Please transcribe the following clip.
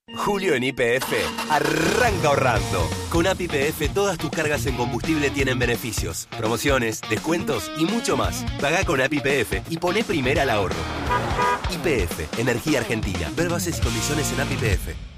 Julio en YPF arranca ahorrando. Con App YPF todas tus cargas en combustible tienen beneficios, promociones, descuentos y mucho más. Pagá con App YPF y poné primera al ahorro. YPF, Energía Argentina. Ver bases y condiciones en App YPF.